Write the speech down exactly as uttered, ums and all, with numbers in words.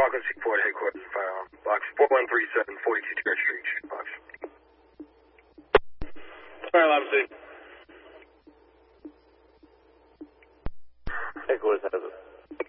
Rockland Seaport headquarters and firearm. Box four one three seven, forty-two Church Street, shooting box. Fire alarm, see. Headquarters has it.